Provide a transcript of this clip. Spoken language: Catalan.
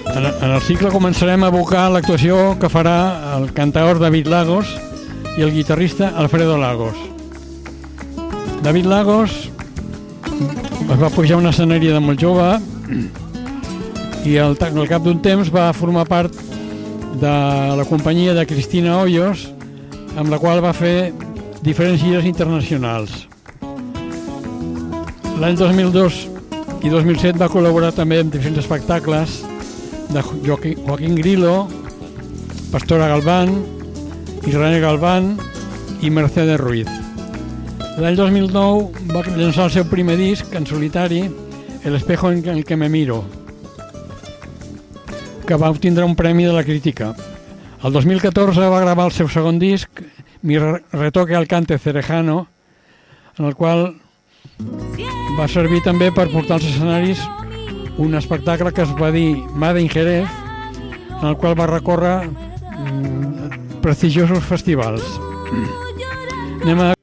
En el cicle començarem a evocar l'actuació que farà el cantaor David Lagos i el guitarrista Alfredo Lagos. David Lagos es va pujar a un escenari de molt jove i al cap d'un temps va formar part de la companyia de Cristina Hoyos, amb la qual va fer diferents gires internacionals. L'any 2002 i 2007 va col·laborar també en diferents espectacles de Joaquín Grillo, Pastora Galván, Irene Galván i Mercedes Ruiz. L'any 2009 va llançar el seu primer disc en solitari, El espejo en el que me miro, que va obtindre un premi de la crítica. El 2014 va gravar el seu segon disc, Mi retoque al cante cerejano, en el qual va servir també per portar als escenaris un espectacle que es va dir Made in Jerez, en el qual va recórrer prestigiosos festivals. Anem a